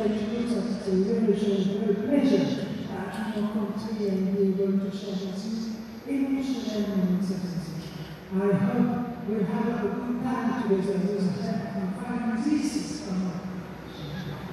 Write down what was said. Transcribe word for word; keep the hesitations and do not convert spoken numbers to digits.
introduce us. It's a really great pleasure uh, to come to you and be able to share with you emotional moments of music. I hope we'll have a good time together with us and find this from